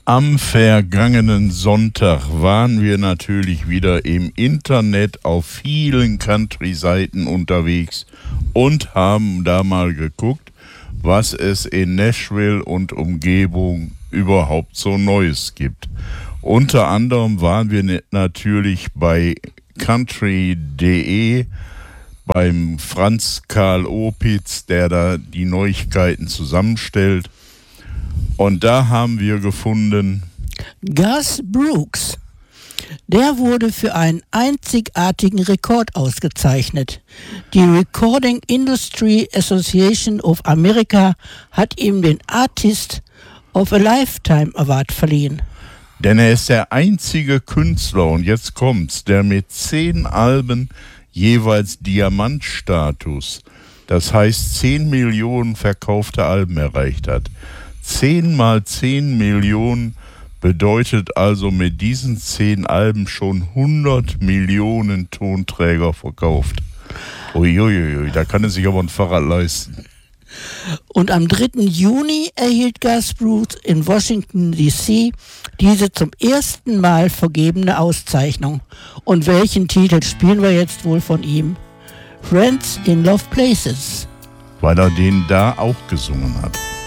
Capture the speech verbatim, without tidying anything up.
Am vergangenen Sonntag waren wir natürlich wieder im Internet auf vielen Country-Seiten unterwegs und haben da mal geguckt, was es in Nashville und Umgebung überhaupt so Neues gibt. Unter anderem waren wir natürlich bei country punkt de, beim Franz Karl Opitz, der da die Neuigkeiten zusammenstellt. Und da haben wir gefunden Garth Brooks. Der wurde für einen einzigartigen Rekord ausgezeichnet. Die Recording Industry Association of America hat ihm den Artist of a Lifetime Award verliehen. Denn er ist der einzige Künstler, und jetzt kommt's, der mit zehn Alben jeweils Diamantstatus, das heißt zehn Millionen verkaufte Alben erreicht hat. zehn mal zehn Millionen bedeutet also mit diesen zehn Alben schon hundert Millionen Tonträger verkauft. Uiuiui, da kann er sich aber ein Fahrrad leisten. Und am dritten Juni erhielt Garth Brooks in Washington D C diese zum ersten Mal vergebene Auszeichnung. Und welchen Titel spielen wir jetzt wohl von ihm? Friends in Love Places. Weil er den da auch gesungen hat.